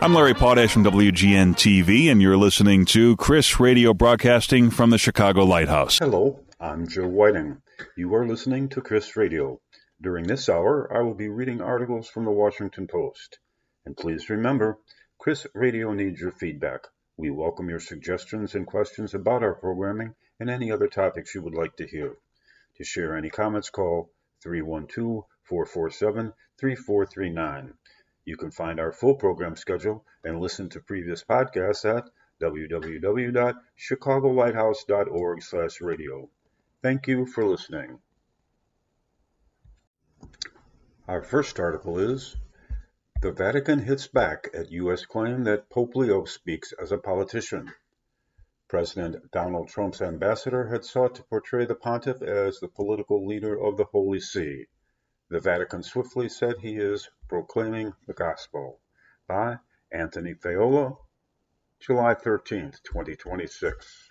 I'm Larry Potash from WGN-TV, and you're listening to Chris Radio broadcasting from the Chicago Lighthouse. Hello, I'm Joe Whiting. You are listening to Chris Radio. During this hour, I will be reading articles from the Washington Post. And please remember, Chris Radio needs your feedback. We welcome your suggestions and questions about our programming and any other topics you would like to hear. To share any comments, call 312-447-3439. You can find our full program schedule and listen to previous podcasts at www.chicagolighthouse.org/radio. Thank you for listening. Our first article is, The Vatican Hits Back at U.S. Claim that Pope Leo Speaks as a Politician. President Donald Trump's ambassador had sought to portray the pontiff as the political leader of the Holy See. The Vatican swiftly said he is proclaiming the gospel. By Anthony Faiola, July 13th, 2026.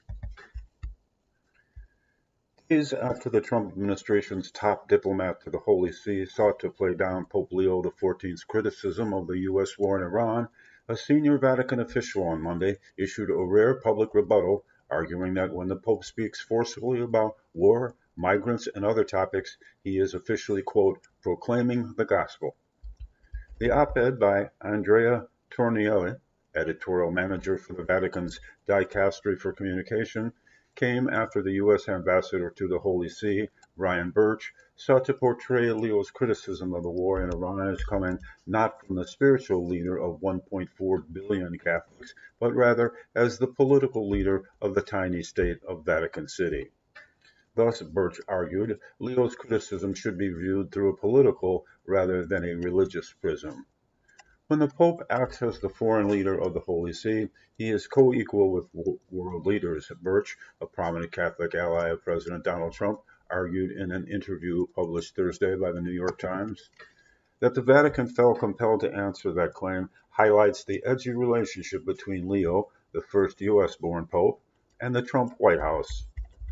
Days after the Trump administration's top diplomat to the Holy See sought to play down Pope Leo XIV's criticism of the U.S. war in Iran, a senior Vatican official on Monday issued a rare public rebuttal, arguing that when the Pope speaks forcefully about war, migrants, and other topics, he is officially, quote, proclaiming the gospel. The op-ed by Andrea Tornielli, editorial manager for the Vatican's Dicastery for Communication, came after the U.S. ambassador to the Holy See, Ryan Birch, sought to portray Leo's criticism of the war in Iran as coming not from the spiritual leader of 1.4 billion Catholics, but rather as the political leader of the tiny state of Vatican City. Thus, Birch argued, Leo's criticism should be viewed through a political rather than a religious prism. When the Pope acts as the foreign leader of the Holy See, he is co-equal with world leaders. Birch, a prominent Catholic ally of President Donald Trump, argued in an interview published Thursday by the New York Times. That the Vatican felt compelled to answer that claim highlights the edgy relationship between Leo, the first U.S.-born Pope, and the Trump White House.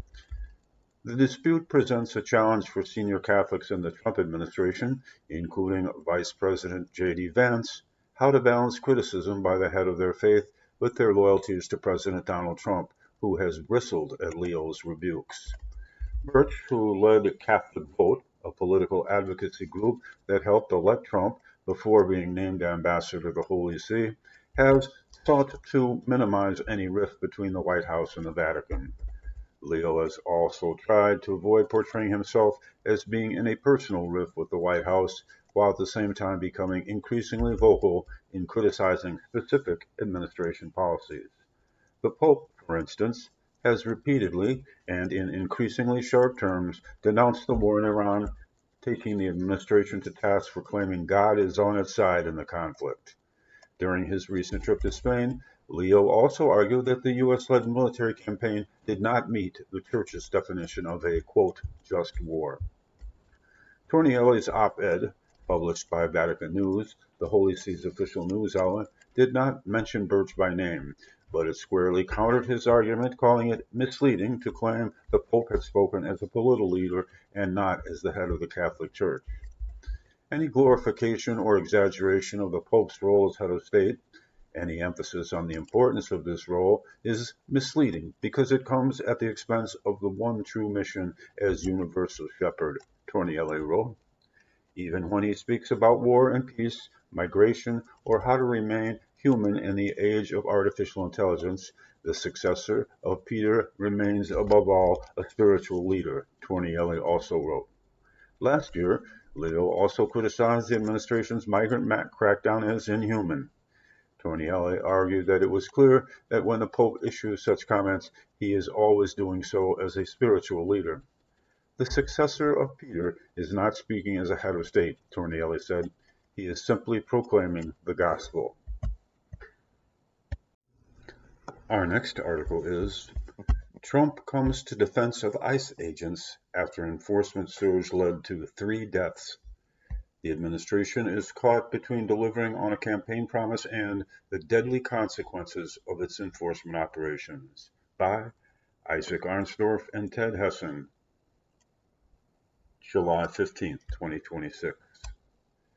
The dispute presents a challenge for senior Catholics in the Trump administration, including Vice President J.D. Vance, how to balance criticism by the head of their faith with their loyalties to President Donald Trump, who has bristled at Leo's rebukes. Birch, who led Catholic Vote, a political advocacy group that helped elect Trump before being named ambassador to the Holy See, has sought to minimize any rift between the White House and the Vatican. Leo has also tried to avoid portraying himself as being in a personal rift with the White House, while at the same time becoming increasingly vocal in criticizing specific administration policies. The Pope, for instance, has repeatedly and in increasingly sharp terms denounced the war in Iran, taking the administration to task for claiming God is on its side in the conflict. During his recent trip to Spain, Leo also argued that the U.S.-led military campaign did not meet the Church's definition of a, quote, just war. Tornielli's op-ed, published by Vatican News, the Holy See's official news outlet, did not mention Birch by name, but it squarely countered his argument, calling it misleading to claim the Pope had spoken as a political leader and not as the head of the Catholic Church. Any glorification or exaggeration of the Pope's role as head of state, any emphasis on the importance of this role, is misleading because it comes at the expense of the one true mission as universal shepherd, Tornielli wrote. Even when he speaks about war and peace, migration, or how to remain human in the age of artificial intelligence, the successor of Peter remains above all a spiritual leader, Tornielli also wrote. Last year, Leo also criticized the administration's migrant crackdown as inhuman. Tornielli argued that it was clear that when the Pope issues such comments, he is always doing so as a spiritual leader. The successor of Peter is not speaking as a head of state, Tornielli said. He is simply proclaiming the gospel. Our next article is, Trump comes to defense of ICE agents after enforcement surge led to 3 deaths. The administration is caught between delivering on a campaign promise and the deadly consequences of its enforcement operations. By Isaac Arnsdorf and Ted Hessen, July 15, 2026.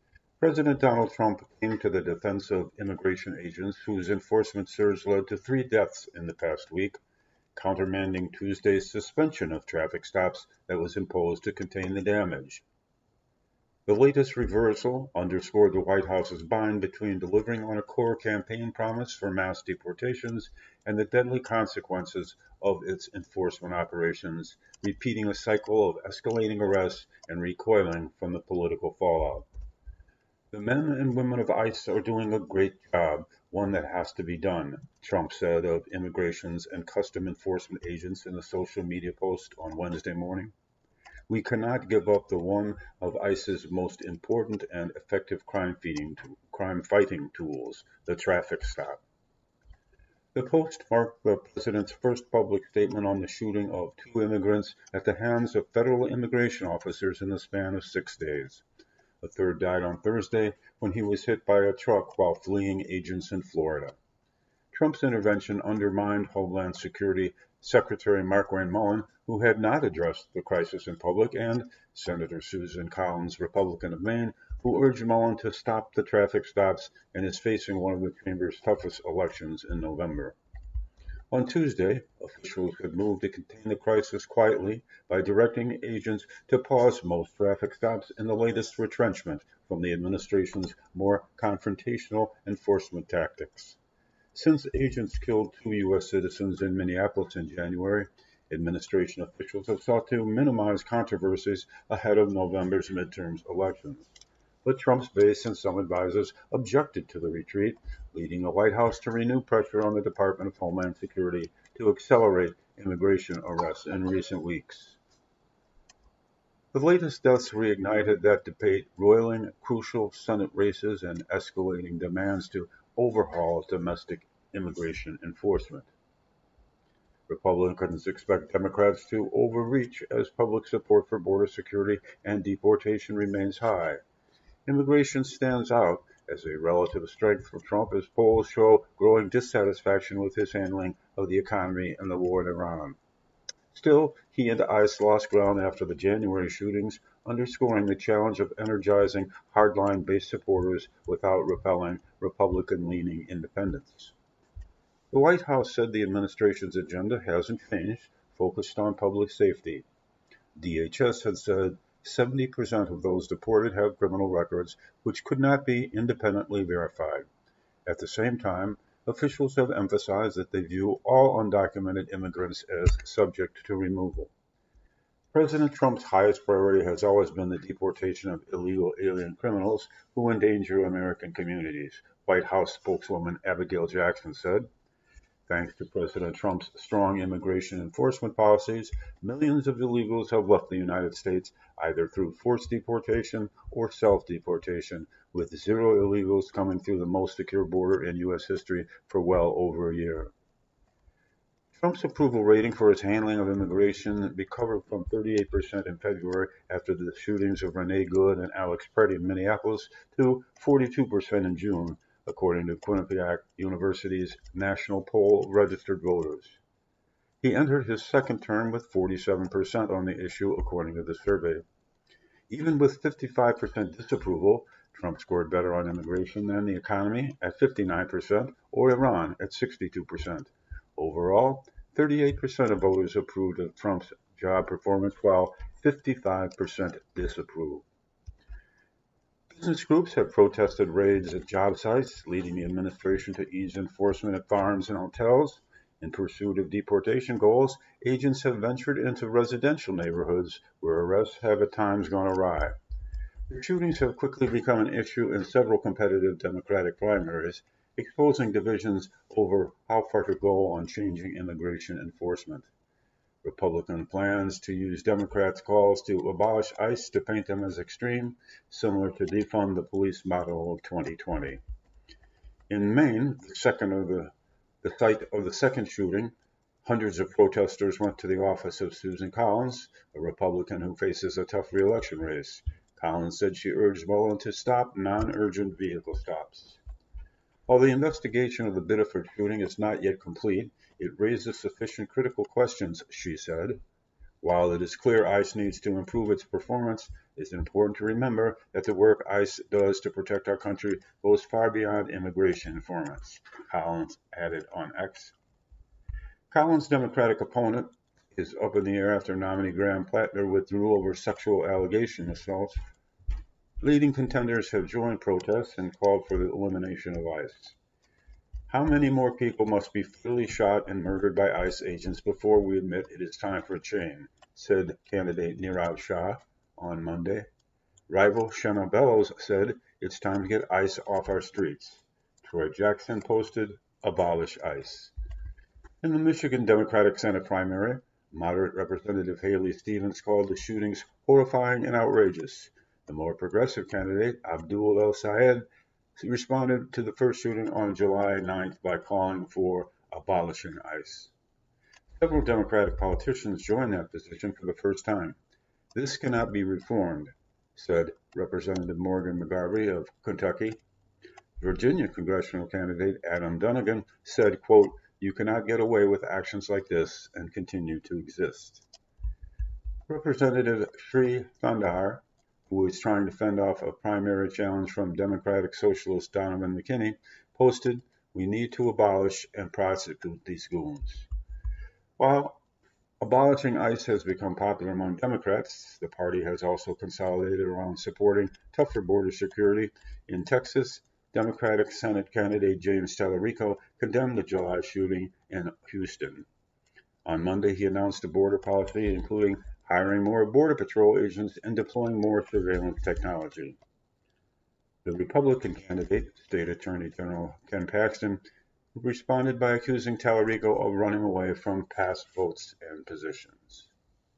President Donald Trump came to the defense of immigration agents whose enforcement surge led to 3 deaths in the past week, countermanding Tuesday's suspension of traffic stops that was imposed to contain the damage. The latest reversal underscored the White House's bind between delivering on a core campaign promise for mass deportations and the deadly consequences of its enforcement operations, repeating a cycle of escalating arrests and recoiling from the political fallout. The men and women of ICE are doing a great job, one that has to be done, Trump said of Immigrations and Custom Enforcement agents in a social media post on Wednesday morning. We cannot give up the one of ICE's most important and effective crime-fighting tools, the traffic stop. The post marked the president's first public statement on the shooting of 2 immigrants at the hands of federal immigration officers in the span of 6 days. A third died on Thursday when he was hit by a truck while fleeing agents in Florida. Trump's intervention undermined Homeland Security Secretary Markwayne Mullin, who had not addressed the crisis in public, and Senator Susan Collins, Republican of Maine, who urged Mullin to stop the traffic stops and is facing one of the chamber's toughest elections in November. On Tuesday, officials had moved to contain the crisis quietly by directing agents to pause most traffic stops in the latest retrenchment from the administration's more confrontational enforcement tactics. Since agents killed 2 U.S. citizens in Minneapolis in January, administration officials have sought to minimize controversies ahead of November's midterm elections. But Trump's base and some advisors objected to the retreat, leading the White House to renew pressure on the Department of Homeland Security to accelerate immigration arrests in recent weeks. The latest deaths reignited that debate, roiling crucial Senate races and escalating demands to overhaul domestic immigration enforcement. Republicans expect Democrats to overreach as public support for border security and deportation remains high. Immigration stands out as a relative strength for Trump as polls show growing dissatisfaction with his handling of the economy and the war in Iran. Still, he and ICE lost ground after the January shootings, underscoring the challenge of energizing hardline-based supporters without repelling Republican-leaning independents. The White House said the administration's agenda hasn't changed, focused on public safety. DHS had said 70% of those deported have criminal records, which could not be independently verified. At the same time, officials have emphasized that they view all undocumented immigrants as subject to removal. President Trump's highest priority has always been the deportation of illegal alien criminals who endanger American communities, White House spokeswoman Abigail Jackson said. Thanks to President Trump's strong immigration enforcement policies, millions of illegals have left the United States either through forced deportation or self-deportation, with 0 illegals coming through the most secure border in U.S. history for well over a year. Trump's approval rating for his handling of immigration recovered from 38% in February after the shootings of Renee Good and Alex Preddy in Minneapolis to 42% in June, according to Quinnipiac University's national poll of registered voters. He entered his second term with 47% on the issue, according to the survey. Even with 55% disapproval, Trump scored better on immigration than the economy at 59% or Iran at 62%. Overall, 38% of voters approved of Trump's job performance, while 55% disapproved. Business groups have protested raids at job sites, leading the administration to ease enforcement at farms and hotels. In pursuit of deportation goals, agents have ventured into residential neighborhoods where arrests have at times gone awry. The shootings have quickly become an issue in several competitive Democratic primaries, exposing divisions over how far to go on changing immigration enforcement. Republican plans to use Democrats' calls to abolish ICE to paint them as extreme, similar to defund the police model of 2020. In Maine, the site of the second shooting, hundreds of protesters went to the office of Susan Collins, a Republican who faces a tough re-election race. Collins said she urged Mullin to stop non-urgent vehicle stops. While the investigation of the Biddeford shooting is not yet complete, it raises sufficient critical questions, she said. While it is clear ICE needs to improve its performance, it's important to remember that the work ICE does to protect our country goes far beyond immigration informants, Collins added on X. Collins' Democratic opponent is up in the air after nominee Graham Plattner withdrew over sexual allegation assaults. Leading contenders have joined protests and called for the elimination of ICE. How many more people must be fatally shot and murdered by ICE agents before we admit it is time for a change, said candidate Nirav Shah on Monday. Rival Shanna Bellows said it's time to get ICE off our streets. Troy Jackson posted, abolish ICE. In the Michigan Democratic Senate primary, moderate Representative Haley Stevens called the shootings horrifying and outrageous. The more progressive candidate, Abdul El Sayed, responded to the first shooting on July 9th by calling for abolishing ICE. Several Democratic politicians joined that position for the first time. This cannot be reformed, said Representative Morgan McGarvey of Kentucky. Virginia congressional candidate Adam Dunnigan said, quote, you cannot get away with actions like this and continue to exist. Representative Sri Thandar, who is trying to fend off a primary challenge from Democratic Socialist Donovan McKinney, posted, we need to abolish and prosecute these goons. While abolishing ICE has become popular among Democrats, the party has also consolidated around supporting tougher border security. In Texas, Democratic Senate candidate James Tallarico condemned the July shooting in Houston. On Monday, he announced a border policy including hiring more Border Patrol agents and deploying more surveillance technology. The Republican candidate, State Attorney General Ken Paxton, responded by accusing Tallarico of running away from past votes and positions.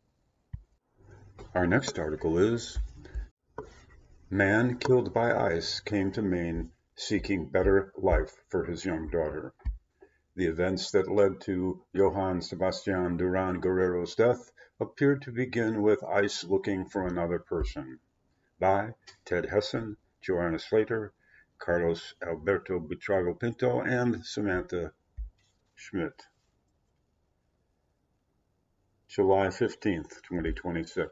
Our next article is, Man killed by ICE came to Maine seeking better life for his young daughter. The events that led to Johann Sebastian Duran Guerrero's death appeared to begin with ICE looking for another person. By Ted Hessen, Joanna Slater, Carlos Alberto Buitrago Pinto, and Samantha Schmidt. July 15th, 2026.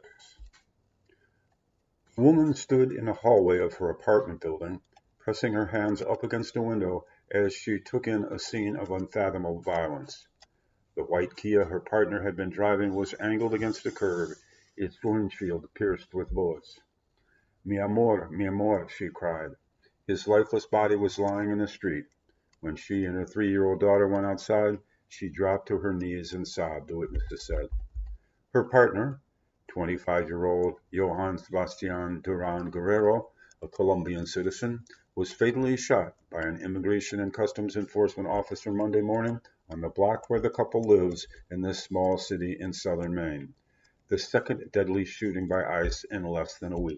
A woman stood in a hallway of her apartment building, pressing her hands up against a window as she took in a scene of unfathomable violence. The white Kia her partner had been driving was angled against the curb, its windshield pierced with bullets. Mi amor, she cried. His lifeless body was lying in the street. When she and her 3-year-old daughter went outside, she dropped to her knees and sobbed, the witnesses said. Her partner, 25-year-old Johann Sebastian Duran Guerrero, a Colombian citizen, was fatally shot by an Immigration and Customs Enforcement officer Monday morning on the block where the couple lives in this small city in southern Maine, the second deadly shooting by ICE in less than a week.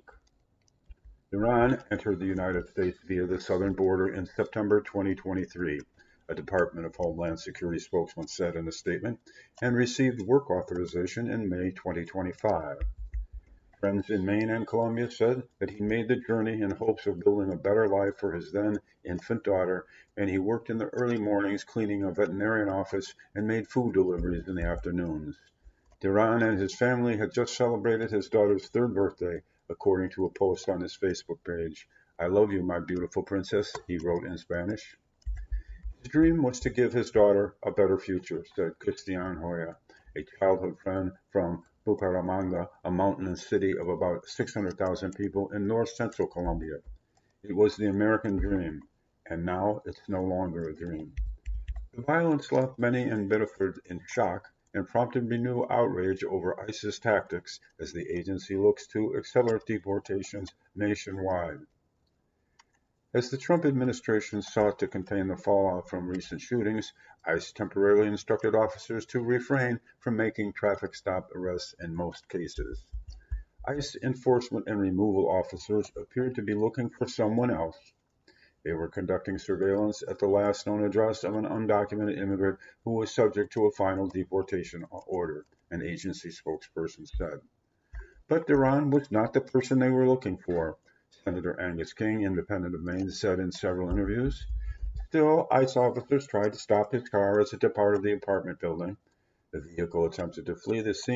Duran entered the United States via the southern border in September 2023, a Department of Homeland Security spokesman said in a statement, and received work authorization in May 2025. Friends in Maine and Colombia said that he made the journey in hopes of building a better life for his then infant daughter, and he worked in the early mornings cleaning a veterinarian office and made food deliveries in the afternoons. Duran and his family had just celebrated his daughter's 3rd birthday, according to a post on his Facebook page. I love you, my beautiful princess, he wrote in Spanish. His dream was to give his daughter a better future, said Christian Hoya, a childhood friend from Bucaramanga, a mountainous city of about 600,000 people in north-central Colombia. It was the American dream, and now it's no longer a dream. The violence left many in Biddeford in shock and prompted renewed outrage over ICE's tactics as the agency looks to accelerate deportations nationwide. As the Trump administration sought to contain the fallout from recent shootings, ICE temporarily instructed officers to refrain from making traffic stop arrests in most cases. ICE enforcement and removal officers appeared to be looking for someone else. They were conducting surveillance at the last known address of an undocumented immigrant who was subject to a final deportation order, an agency spokesperson said. But Duran was not the person they were looking for, Senator Angus King, independent of Maine, said in several interviews. Still, ICE officers tried to stop his car as it departed the apartment building. The vehicle attempted to flee the scene,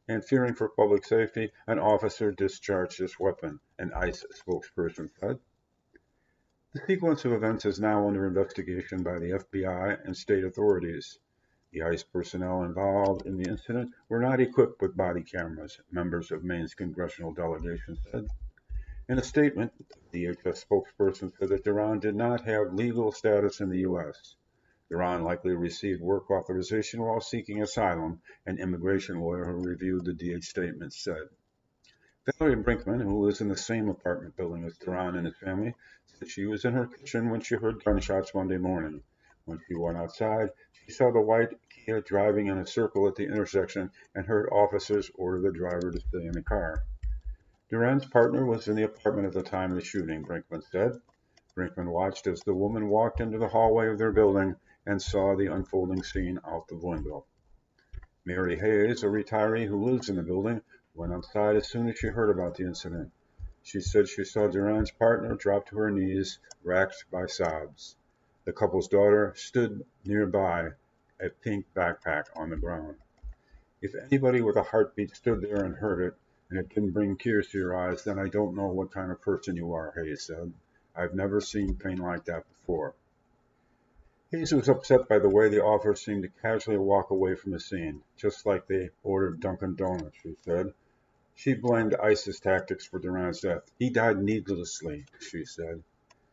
and fearing for public safety, an officer discharged his weapon, an ICE spokesperson said. The sequence of events is now under investigation by the FBI and state authorities. The ICE personnel involved in the incident were not equipped with body cameras, members of Maine's congressional delegation said. In a statement, the DHS spokesperson said that Duran did not have legal status in the U.S. Duran likely received work authorization while seeking asylum, an immigration lawyer who reviewed the DH statement said. Valerie Brinkman, who lives in the same apartment building as Duran and his family, said she was in her kitchen when she heard gunshots Monday morning. When she went outside, she saw the white Kia driving in a circle at the intersection and heard officers order the driver to stay in the car. Duran's partner was in the apartment at the time of the shooting, Brinkman said. Brinkman watched as the woman walked into the hallway of their building and saw the unfolding scene out the window. Mary Hayes, a retiree who lives in the building, went outside as soon as she heard about the incident. She said she saw Duran's partner drop to her knees, racked by sobs. The couple's daughter stood nearby, a pink backpack on the ground. If anybody with a heartbeat stood there and heard it, and it didn't bring tears to your eyes, then I don't know what kind of person you are, Hayes said. I've never seen pain like that before. Hayes was upset by the way the officers seemed to casually walk away from the scene, just like they ordered Dunkin' Donuts, she said. She blamed ISIS tactics for Duran's death. He died needlessly, she said.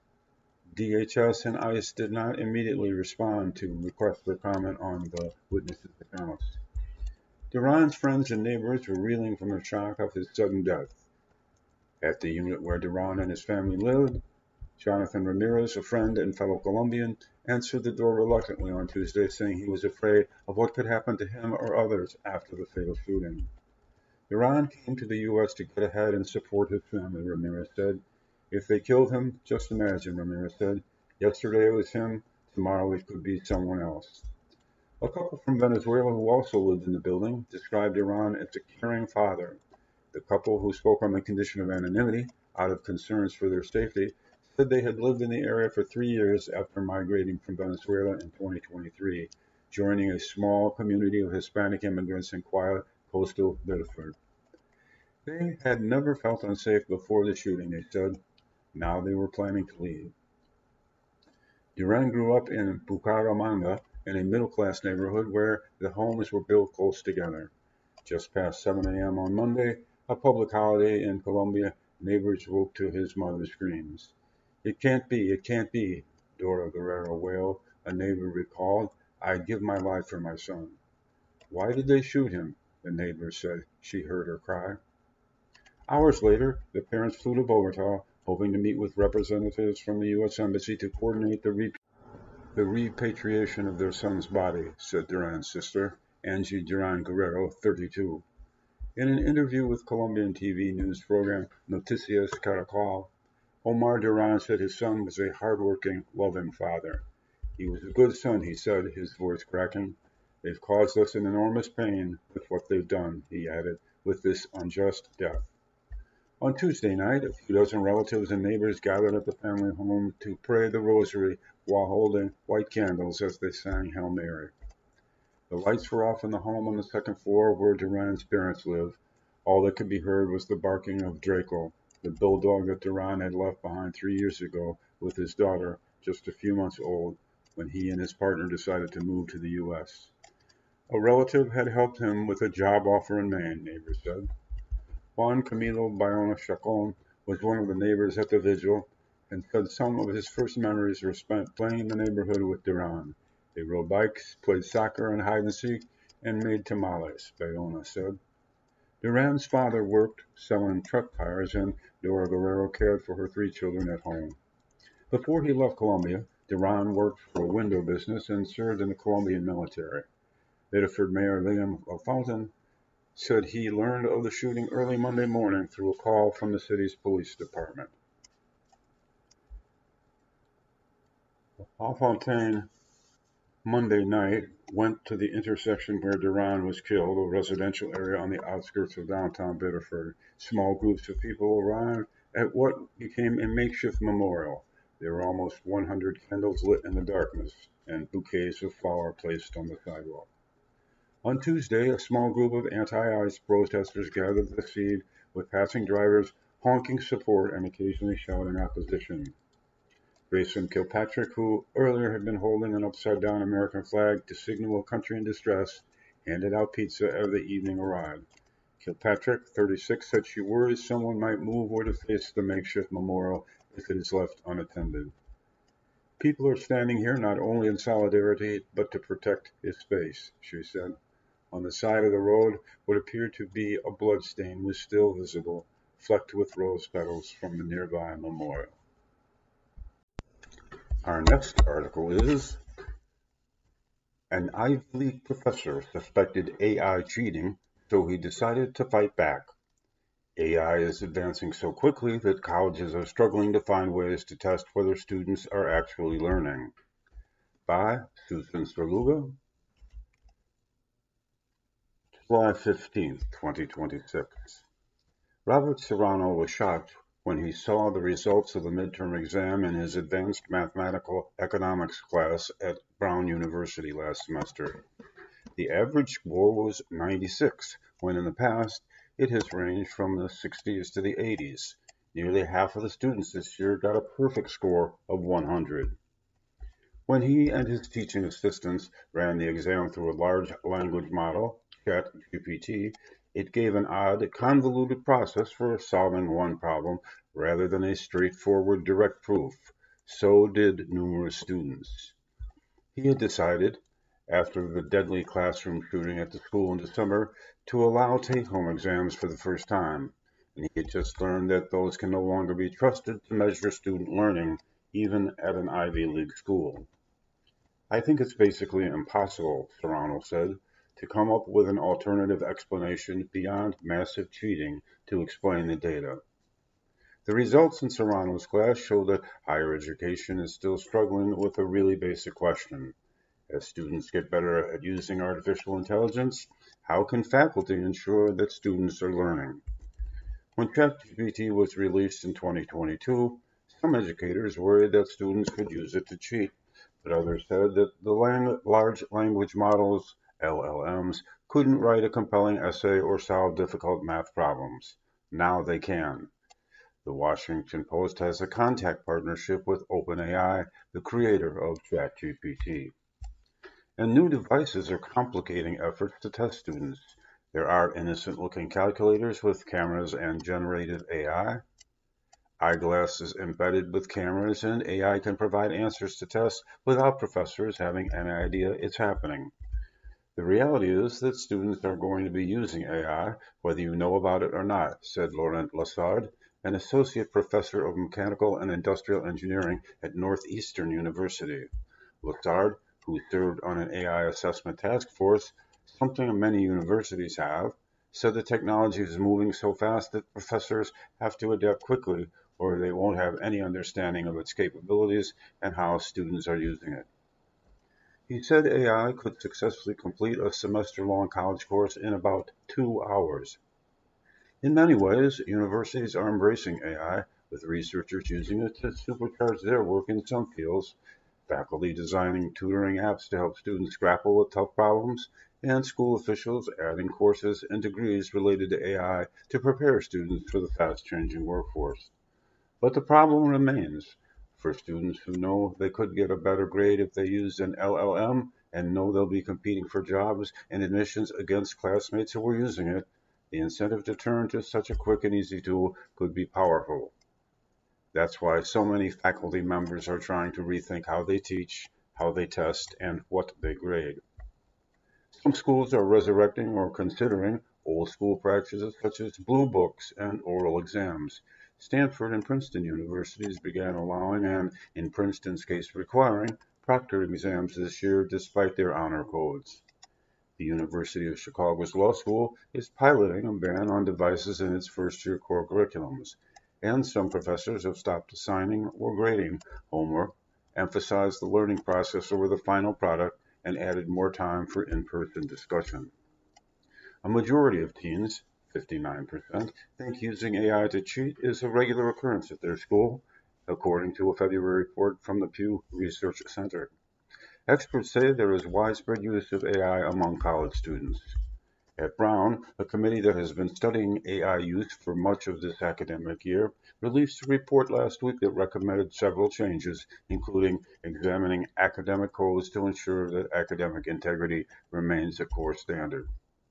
DHS and ICE did not immediately respond to requests for comment on the witnesses' accounts. Duran's friends and neighbors were reeling from the shock of his sudden death. At the unit where Duran and his family lived, Jonathan Ramirez, a friend and fellow Colombian, answered the door reluctantly on Tuesday, saying he was afraid of what could happen to him or others after the fatal shooting. Duran came to the U.S. to get ahead and support his family, Ramirez said. If they killed him, just imagine, Ramirez said. Yesterday it was him, tomorrow it could be someone else. A couple from Venezuela who also lived in the building described Duran as a caring father. The couple, who spoke on the condition of anonymity out of concerns for their safety, said they had lived in the area for 3 years after migrating from Venezuela in 2023, joining a small community of Hispanic immigrants in quiet coastal Biddeford. They had never felt unsafe before the shooting, they said. Now they were planning to leave. Duran grew up in Bucaramanga, in a middle-class neighborhood where the homes were built close together. Just past 7 a.m. on Monday, a public holiday in Colombia, neighbors woke to his mother's screams. It can't be, Dora Guerrero wailed, a neighbor recalled. I'd give my life for my son. Why did they shoot him? The neighbor said she heard her cry. Hours later, the parents flew to Bogota, hoping to meet with representatives from the U.S. Embassy to coordinate the repatriation of their son's body, said Duran's sister, Angie Duran Guerrero, 32. In an interview with Colombian TV news program Noticias Caracol, Omar Duran said his son was a hardworking, loving father. He was a good son, he said, his voice cracking. They've caused us an enormous pain with what they've done, he added, with this unjust death. On Tuesday night, a few dozen relatives and neighbors gathered at the family home to pray the rosary while holding white candles as they sang Hail Mary. The lights were off in the home on the second floor where Duran's parents lived. All that could be heard was the barking of Draco, the bulldog that Duran had left behind 3 years ago with his daughter, just a few months old, when he and his partner decided to move to the U.S. A relative had helped him with a job offer in Maine, neighbors said. Juan Camilo Bayona Chacon was one of the neighbors at the vigil and said some of his first memories were spent playing in the neighborhood with Duran. They rode bikes, played soccer and hide-and-seek, and made tamales, Bayona said. Duran's father worked selling truck tires, and Dora Guerrero cared for her 3 children at home. Before he left Colombia, Duran worked for a window business and served in the Colombian military. Biddeford Mayor Liam Fountain said he learned of the shooting early Monday morning through a call from the city's police department. LaFontaine Monday night went to the intersection where Duran was killed, a residential area on the outskirts of downtown Biddeford. Small groups of people arrived at what became a makeshift memorial. There were almost 100 candles lit in the darkness and bouquets of flowers placed on the sidewalk. On Tuesday, a small group of anti-ICE protesters gathered at the scene with passing drivers honking support and occasionally shouting opposition. Grayson Kilpatrick, who earlier had been holding an upside-down American flag to signal a country in distress, handed out pizza as the evening arrived. Kilpatrick, 36, said she worries someone might move or deface the makeshift memorial if it is left unattended. People are standing here not only in solidarity, but to protect his space, she said. On the side of the road, what appeared to be a bloodstain was still visible, flecked with rose petals from the nearby memorial. Our next article is an Ivy League professor suspected AI cheating, so he decided to fight back. AI is advancing so quickly that colleges are struggling to find ways to test whether students are actually learning. By Susan Sverluga, July 15, 2026. Robert Serrano was shocked when he saw the results of the midterm exam in his advanced mathematical economics class at Brown University last semester. The average score was 96, when in the past it has ranged from the 60s to the 80s. Nearly half of the students this year got a perfect score of 100. When he and his teaching assistants ran the exam through a large language model, ChatGPT, it gave an odd, convoluted process for solving one problem rather than a straightforward direct proof. So did numerous students. He had decided, after the deadly classroom shooting at the school in December, to allow take-home exams for the first time, and he had just learned that those can no longer be trusted to measure student learning, even at an Ivy League school. I think it's basically impossible, Serrano said, to come up with an alternative explanation beyond massive cheating to explain the data. The results in Serrano's class show that higher education is still struggling with a really basic question. As students get better at using artificial intelligence, how can faculty ensure that students are learning? When ChatGPT was released in 2022, some educators worried that students could use it to cheat, but others said that the large language models, LLMs, couldn't write a compelling essay or solve difficult math problems. Now they can. The Washington Post has a contact partnership with OpenAI, the creator of ChatGPT. And new devices are complicating efforts to test students. There are innocent-looking calculators with cameras and generative AI, eyeglasses embedded with cameras, and AI can provide answers to tests without professors having any idea it's happening. The reality is that students are going to be using AI, whether you know about it or not, said Laurent Lassard, an associate professor of mechanical and industrial engineering at Northeastern University. Lassard, who served on an AI assessment task force, something many universities have, said the technology is moving so fast that professors have to adapt quickly or they won't have any understanding of its capabilities and how students are using it. He said AI could successfully complete a semester-long college course in about 2 hours. In many ways, universities are embracing AI, with researchers using it to supercharge their work in some fields, faculty designing tutoring apps to help students grapple with tough problems, and school officials adding courses and degrees related to AI to prepare students for the fast-changing workforce. But the problem remains. For students who know they could get a better grade if they use an LLM and know they'll be competing for jobs and admissions against classmates who are using it, the incentive to turn to such a quick and easy tool could be powerful. That's why so many faculty members are trying to rethink how they teach, how they test, and what they grade. Some schools are resurrecting or considering old school practices such as blue books and oral exams. Stanford and Princeton universities began allowing, and in Princeton's case requiring, proctored exams this year despite their honor codes. The University of Chicago's law school is piloting a ban on devices in its first-year core curriculums, and some professors have stopped assigning or grading homework, emphasized the learning process over the final product, and added more time for in-person discussion. A majority of teens, 59%, think using AI to cheat is a regular occurrence at their school, according to a February report from the Pew Research Center. Experts say there is widespread use of AI among college students. At Brown, a committee that has been studying AI use for much of this academic year, released a report last week that recommended several changes, including examining academic codes to ensure that academic integrity remains a core standard.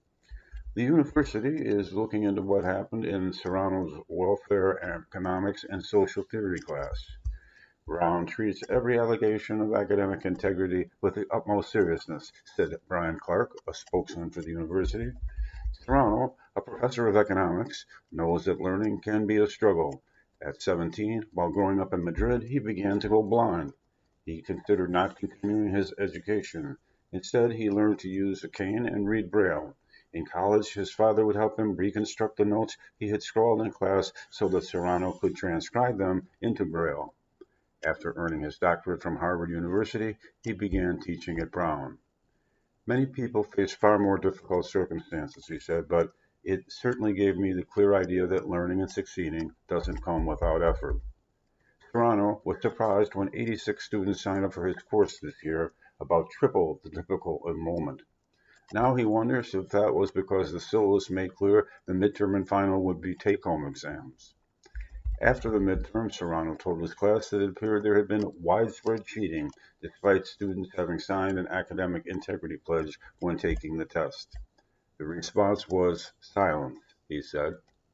The university is looking into what happened in Serrano's welfare and economics and social theory class. Brown treats every allegation of academic integrity with the utmost seriousness, said Brian Clark, a spokesman for the university. Serrano, a professor of economics, knows that learning can be a struggle. At 17, while growing up in Madrid, he began to go blind. He considered not continuing his education. Instead, he learned to use a cane and read Braille. In college, his father would help him reconstruct the notes he had scrawled in class so that Serrano could transcribe them into Braille. After earning his doctorate from Harvard University, he began teaching at Brown. Many people face far more difficult circumstances, he said, but it certainly gave me the clear idea that learning and succeeding doesn't come without effort. Serrano was surprised when 86 students signed up for his course this year, about triple the typical enrollment. Now he wonders if that was because the syllabus made clear the midterm and final would be take-home exams. After the midterm, Serrano told his class that it appeared there had been widespread cheating, despite students having signed an academic integrity pledge when taking the test. The response was silence, he said.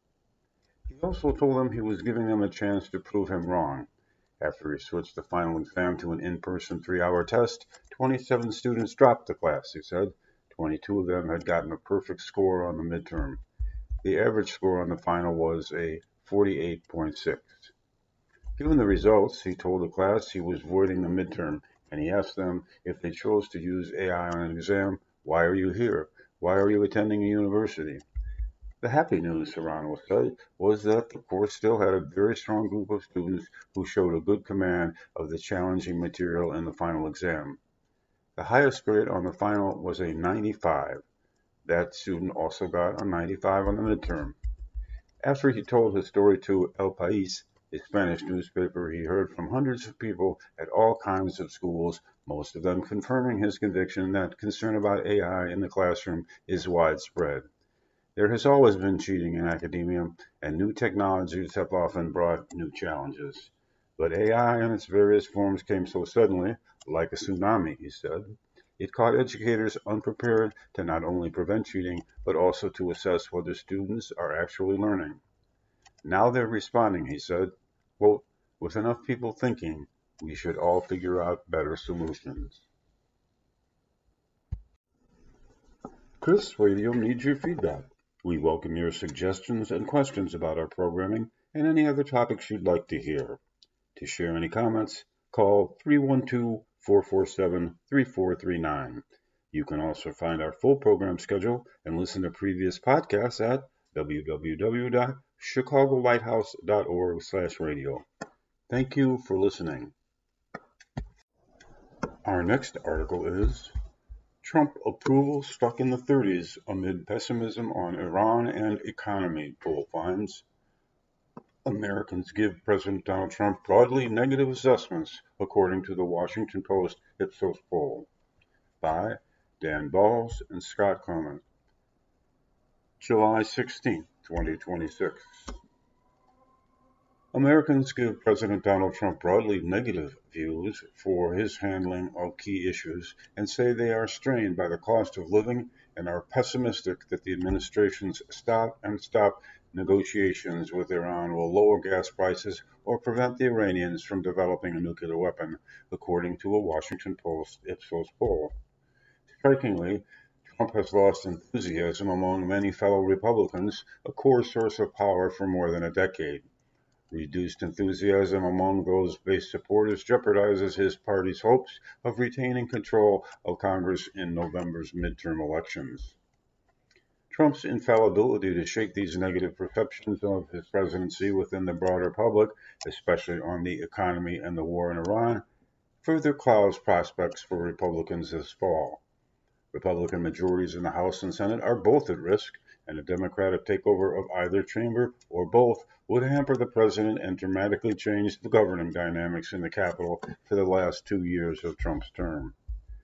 He also told them he was giving them a chance to prove him wrong. After he switched the final exam to an in-person 3-hour test, 27 students dropped the class, he said. 22 of them had gotten a perfect score on the midterm. The average score on the final was a 48.6. Given the results, he told the class he was voiding the midterm, and he asked them if they chose to use AI on an exam, why are you here? Why are you attending a university? The happy news, Serrano said, was that the course still had a very strong group of students who showed a good command of the challenging material in the final exam. The highest grade on the final was a 95. That student also got a 95 on the midterm. After he told his story to El País, a Spanish newspaper, he heard from hundreds of people at all kinds of schools, most of them confirming his conviction that concern about AI in the classroom is widespread. There has always been cheating in academia, and new technologies have often brought new challenges. But AI in its various forms came so suddenly, like a tsunami, he said. It caught educators unprepared to not only prevent cheating, but also to assess whether students are actually learning. Now they're responding, he said. Quote, with enough people thinking, we should all figure out better solutions. Chris Radio needs your feedback. We welcome your suggestions and questions about our programming and any other topics you'd like to hear. To share any comments, call 312-447-3439. You can also find our full program schedule and listen to previous podcasts at www.chicagolighthouse.org/radio. Thank you for listening. Our next article is Trump approval stuck in the 30s amid pessimism on Iran and economy, poll finds. Americans give President Donald Trump broadly negative assessments, according to the Washington Post Ipsos poll. By Dan Balls and Scott Clement. July 16, 2026. Americans give President Donald Trump broadly negative views for his handling of key issues and say they are strained by the cost of living and are pessimistic that the administration's stop negotiations with Iran will lower gas prices or prevent the Iranians from developing a nuclear weapon, according to a Washington Post Ipsos poll. Strikingly, Trump has lost enthusiasm among many fellow Republicans, a core source of power for more than a decade. Reduced enthusiasm among those base supporters jeopardizes his party's hopes of retaining control of Congress in November's midterm elections. Trump's infallibility to shake these negative perceptions of his presidency within the broader public, especially on the economy and the war in Iran, further clouds prospects for Republicans this fall. Republican majorities in the House and Senate are both at risk, and a Democratic takeover of either chamber or both would hamper the president and dramatically change the governing dynamics in the Capitol for the last 2 years of Trump's term.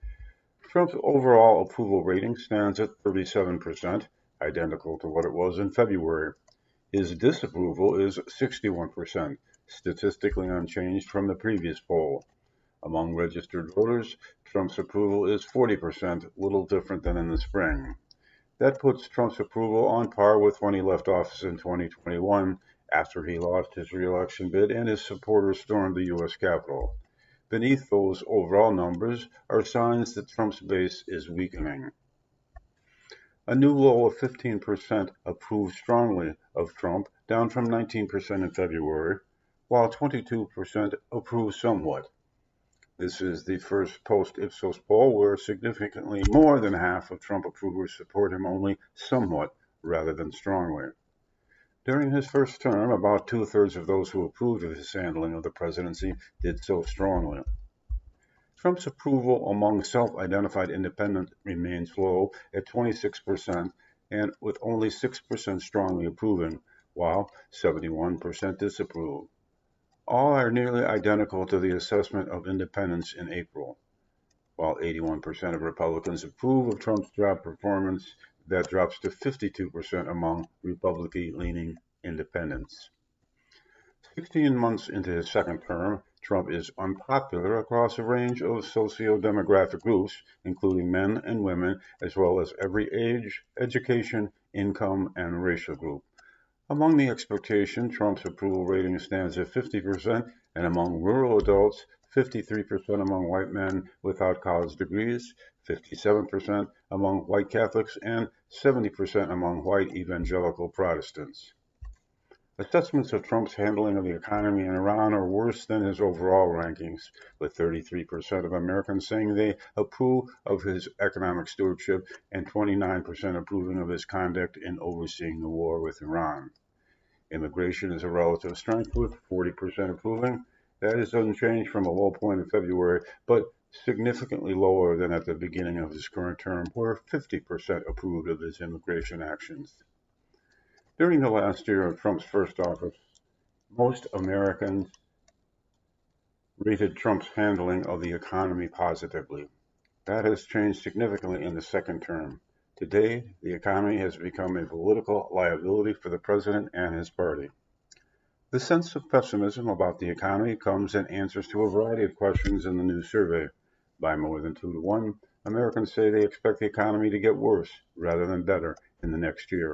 Trump's overall approval rating stands at 37%, identical to what it was in February. His disapproval is 61%, statistically unchanged from the previous poll. Among registered voters, Trump's approval is 40%, little different than in the spring. That puts Trump's approval on par with when he left office in 2021, after he lost his re-election bid and his supporters stormed the U.S. Capitol. Beneath those overall numbers are signs that Trump's base is weakening. A new low of 15% approved strongly of Trump, down from 19% in February, while 22% approved somewhat. This is the first post-Ipsos poll where significantly more than half of Trump approvers support him only somewhat rather than strongly. During his first term, about two-thirds of those who approved of his handling of the presidency did so strongly. Trump's approval among self-identified independents remains low at 26%, and with only 6% strongly approving, while 71% disapprove. All are nearly identical to the assessment of independents in April. While 81% of Republicans approve of Trump's job performance, that drops to 52% among Republican-leaning independents. 16 months into his second term, Trump is unpopular across a range of socio-demographic groups, including men and women, as well as every age, education, income, and racial group. Among the expectation, Trump's approval rating stands at 50%, and among rural adults, 53% among white men without college degrees, 57% among white Catholics, and 70% among white evangelical Protestants. Assessments of Trump's handling of the economy in Iran are worse than his overall rankings, with 33% of Americans saying they approve of his economic stewardship and 29% approving of his conduct in overseeing the war with Iran. Immigration is a relative strength, with 40% approving. That is unchanged from a low point in February, but significantly lower than at the beginning of his current term, where 50% approved of his immigration actions. During the last year of Trump's first office, most Americans rated Trump's handling of the economy positively. That has changed significantly in the second term. Today, the economy has become a political liability for the president and his party. The sense of pessimism about the economy comes in answers to a variety of questions in the new survey. By more than 2 to 1, Americans say they expect the economy to get worse rather than better in the next year.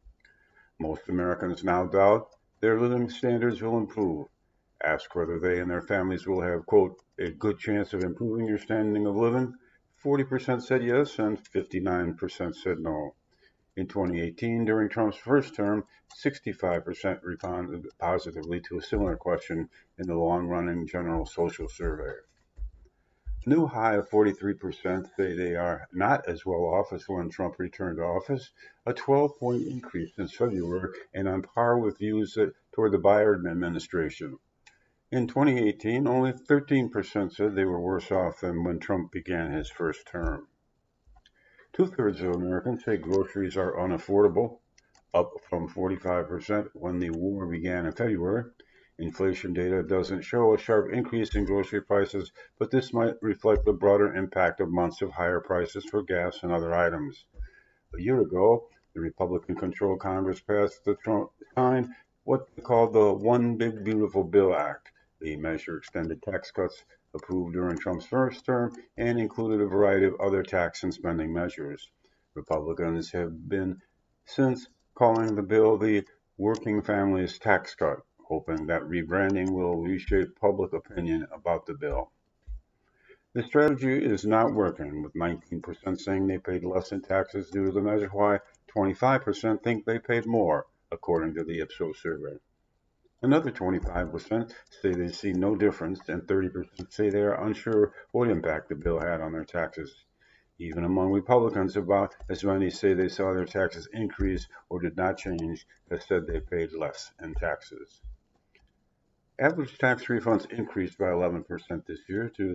Most Americans now doubt their living standards will improve. Asked whether they and their families will have, quote, a good chance of improving your standing of living, 40% said yes and 59% said no. In 2018, during Trump's first term, 65% responded positively to a similar question in the long-running General Social Survey. A new high of 43% say they are not as well off as when Trump returned to office, a 12-point increase since February, and on par with views toward the Biden administration. In 2018, only 13% said they were worse off than when Trump began his first term. Two-thirds of Americans say groceries are unaffordable, up from 45% when the war began in February. Inflation data doesn't show a sharp increase in grocery prices, but this might reflect the broader impact of months of higher prices for gas and other items. A year ago, the Republican-controlled Congress passed signed what they called the One Big Beautiful Bill Act. The measure extended tax cuts approved during Trump's first term and included a variety of other tax and spending measures. Republicans have been since calling the bill the Working Families Tax Cut, hoping that rebranding will reshape public opinion about the bill. The strategy is not working, with 19% saying they paid less in taxes due to the measure, while 25% think they paid more, according to the Ipsos survey. Another 25% say they see no difference, and 30% say they are unsure what impact the bill had on their taxes. Even among Republicans, about as many say they saw their taxes increase or did not change as said they paid less in taxes. Average tax refunds increased by 11% this year to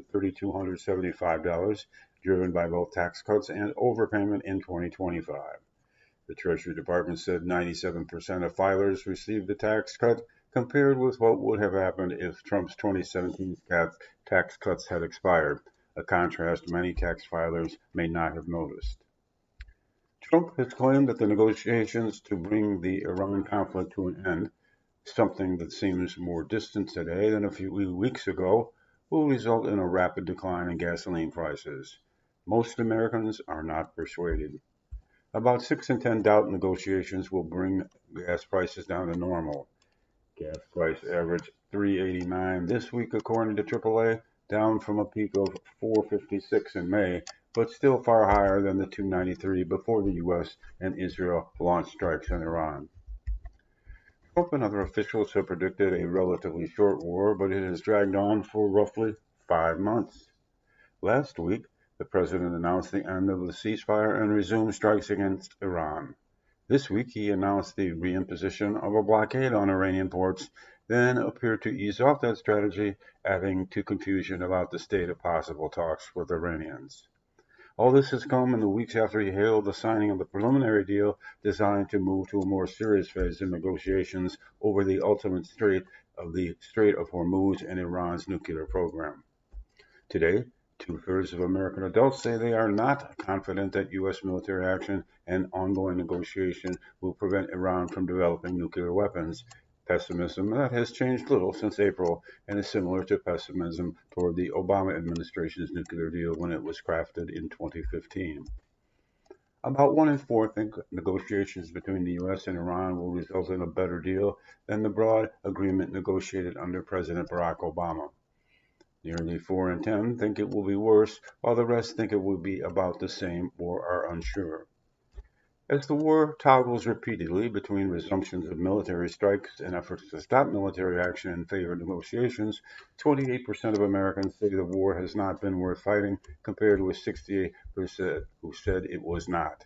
$3,275, driven by both tax cuts and overpayment in 2025. The Treasury Department said 97% of filers received the tax cut, compared with what would have happened if Trump's 2017 tax cuts had expired, a contrast many tax filers may not have noticed. Trump has claimed that the negotiations to bring the Iran conflict to an end, something that seems more distant today than a few weeks ago, will result in a rapid decline in gasoline prices. Most Americans are not persuaded. About 6 in 10 doubt negotiations will bring gas prices down to normal. Gas price averaged $3.89 this week, according to AAA, down from a peak of $4.56 in May, but still far higher than the $2.93 before the U.S. and Israel launched strikes in Iran. Trump and other officials have predicted a relatively short war, but it has dragged on for roughly 5 months. Last week, the president announced the end of the ceasefire and resumed strikes against Iran. This week, he announced the reimposition of a blockade on Iranian ports, then appeared to ease off that strategy, adding to confusion about the state of possible talks with Iranians. All this has come in the weeks after he hailed the signing of the preliminary deal designed to move to a more serious phase in negotiations over the ultimate Strait of Hormuz and Iran's nuclear program. Today, 2/3 of American adults say they are not confident that U.S. military action and ongoing negotiation will prevent Iran from developing nuclear weapons. Pessimism that has changed little since April and is similar to pessimism toward the Obama administration's nuclear deal when it was crafted in 2015. About 1 in 4 think negotiations between the U.S. and Iran will result in a better deal than the broad agreement negotiated under President Barack Obama. Nearly 4 in 10 think it will be worse, while the rest think it will be about the same or are unsure. As the war toggles repeatedly between resumptions of military strikes and efforts to stop military action in favor of negotiations, 28% of Americans say the war has not been worth fighting, compared with 68% who said it was not.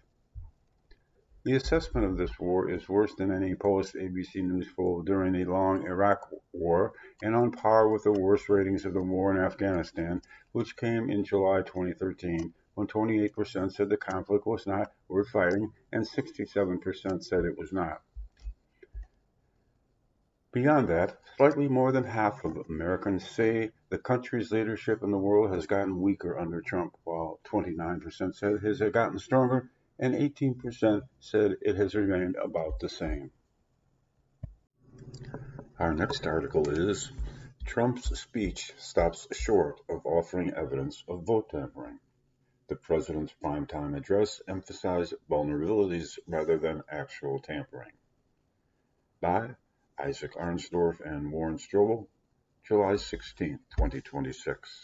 The assessment of this war is worse than any post-ABC News poll during the long Iraq War and on par with the worst ratings of the war in Afghanistan, which came in July 2013, when 28% said the conflict was not worth fighting and 67% said it was not. Beyond that, slightly more than half of Americans say the country's leadership in the world has gotten weaker under Trump, while 29% said it has gotten stronger and 18% said it has remained about the same. Our next article is Trump's speech stops short of offering evidence of vote tampering. The president's primetime address emphasized vulnerabilities rather than actual tampering. By Isaac Arnsdorf and Warren Strobel, July 16, 2026.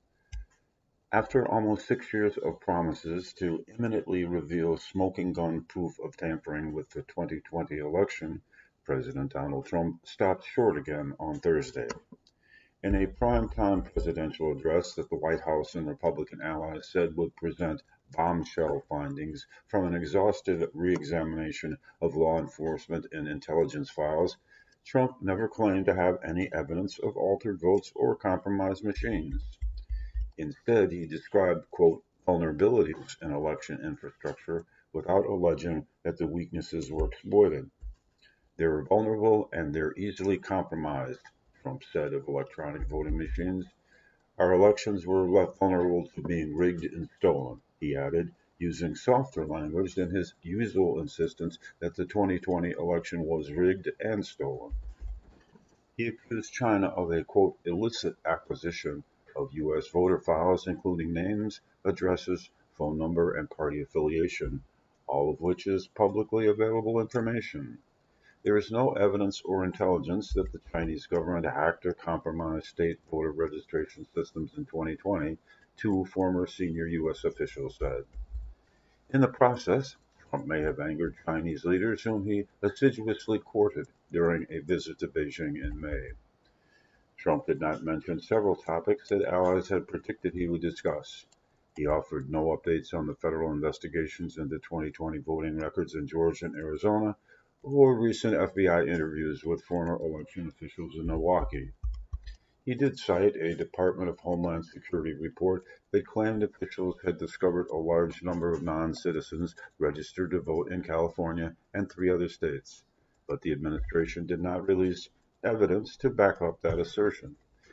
After almost 6 years of promises to imminently reveal smoking gun proof of tampering with the 2020 election, President Donald Trump stopped short again on Thursday. In a primetime presidential address that the White House and Republican allies said would present bombshell findings from an exhaustive re-examination of law enforcement and intelligence files, Trump never claimed to have any evidence of altered votes or compromised machines. Instead, he described, quote, vulnerabilities in election infrastructure without alleging that the weaknesses were exploited. They're vulnerable and they're easily compromised, Trump said of electronic voting machines. Our elections were left vulnerable to being rigged and stolen, he added, using softer language than his usual insistence that the 2020 election was rigged and stolen. He accused China of a, quote, illicit acquisition of U.S. voter files, including names, addresses, phone number, and party affiliation, all of which is publicly available information. There is no evidence or intelligence that the Chinese government hacked or compromised state voter registration systems in 2020, two former senior U.S. officials said. In the process, Trump may have angered Chinese leaders whom he assiduously courted during a visit to Beijing in May. Trump did not mention several topics that allies had predicted he would discuss. He offered no updates on the federal investigations into 2020 voting records in Georgia and Arizona, or recent FBI interviews with former election officials in Milwaukee. He did cite a Department of Homeland Security report that claimed officials had discovered a large number of non-citizens registered to vote in California and 3 other states, but the administration did not release evidence to back up that assertion.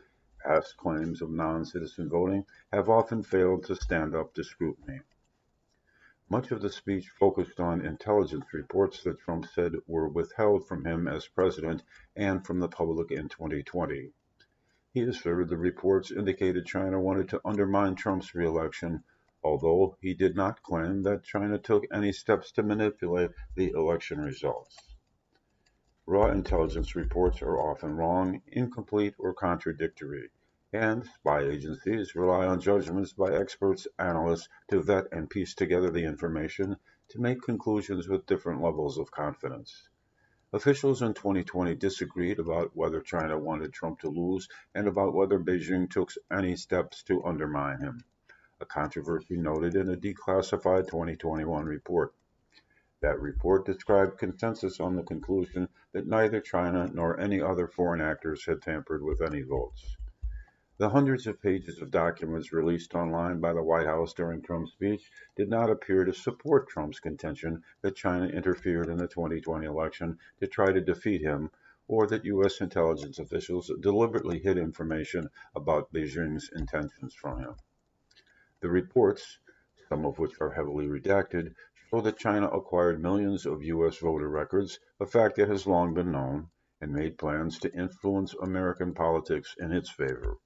past claims of non-citizen voting have often failed to stand up to scrutiny. Much of the speech focused on intelligence reports that Trump said were withheld from him as president and from the public in 2020. He asserted the reports indicated China wanted to undermine Trump's re-election, although he did not claim that China took any steps to manipulate the election results. Raw intelligence reports are often wrong, incomplete, or contradictory, and spy agencies rely on judgments by experts, analysts to vet and piece together the information to make conclusions with different levels of confidence. Officials in 2020 disagreed about whether China wanted Trump to lose and about whether Beijing took any steps to undermine him, a controversy noted in a declassified 2021 report. That report described consensus on the conclusion that neither China nor any other foreign actors had tampered with any votes. The hundreds of pages of documents released online by the White House during Trump's speech did not appear to support Trump's contention that China interfered in the 2020 election to try to defeat him, or that U.S. intelligence officials deliberately hid information about Beijing's intentions from him. The reports, some of which are heavily redacted, show that China acquired millions of U.S. voter records, a fact that has long been known, and made plans to influence American politics in its favor.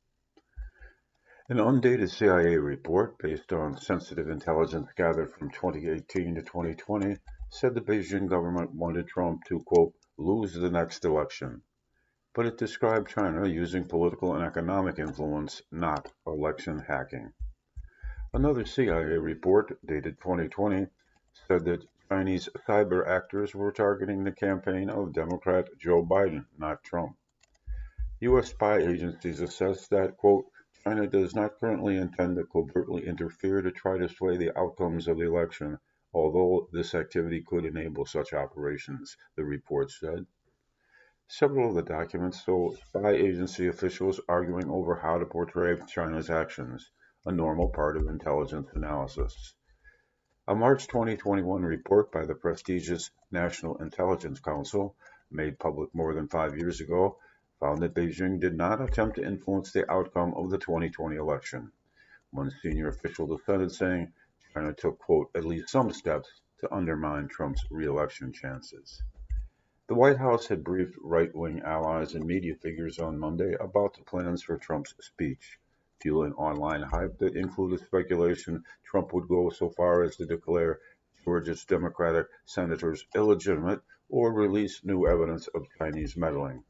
An undated CIA report, based on sensitive intelligence gathered from 2018 to 2020, said the Beijing government wanted Trump to, quote, lose the next election. But it described China using political and economic influence, not election hacking. Another CIA report, dated 2020, said that Chinese cyber actors were targeting the campaign of Democrat Joe Biden, not Trump. U.S. spy agencies assessed that, quote, China does not currently intend to covertly interfere to try to sway the outcomes of the election, although this activity could enable such operations, the report said. Several of the documents show spy agency officials arguing over how to portray China's actions, a normal part of intelligence analysis. A March 2021 report by the prestigious National Intelligence Council, made public more than 5 years ago, found that Beijing did not attempt to influence the outcome of the 2020 election. One senior official defended, saying China took, quote, at least some steps to undermine Trump's re-election chances. The White House had briefed right-wing allies and media figures on Monday about the plans for Trump's speech, fueling online hype that included speculation Trump would go so far as to declare Georgia's Democratic senators illegitimate or release new evidence of Chinese meddling.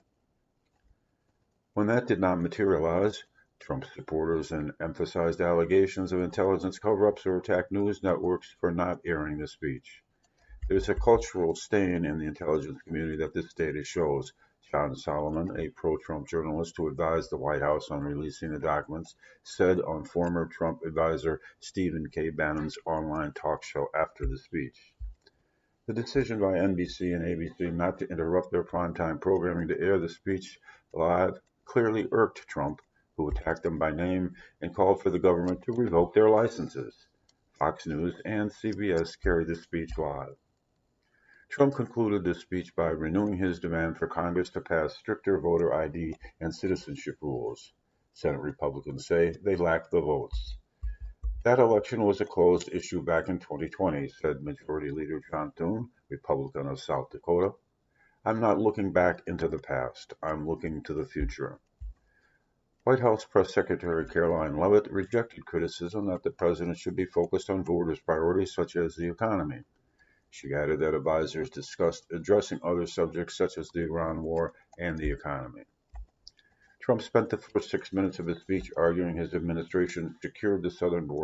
When that did not materialize, Trump supporters emphasized allegations of intelligence cover-ups or attacked news networks for not airing the speech. There's a cultural stain in the intelligence community that this data shows. John Solomon, a pro-Trump journalist who advised the White House on releasing the documents, said on former Trump advisor Stephen K. Bannon's online talk show after the speech. The decision by NBC and ABC not to interrupt their primetime programming to air the speech live clearly irked Trump, who attacked them by name and called for the government to revoke their licenses. Fox News and CBS carried the speech live. Trump concluded this speech by renewing his demand for Congress to pass stricter voter ID and citizenship rules. Senate Republicans say they lack the votes. That election was a closed issue back in 2020, said Majority Leader John Thune, Republican of South Dakota. I'm not looking back into the past. I'm looking to the future. White House Press Secretary Caroline Leavitt rejected criticism that the president should be focused on voters' priorities such as the economy. She added that advisors discussed addressing other subjects such as the Iran war and the economy. Trump spent the first 6 minutes of his speech arguing his administration secured the southern border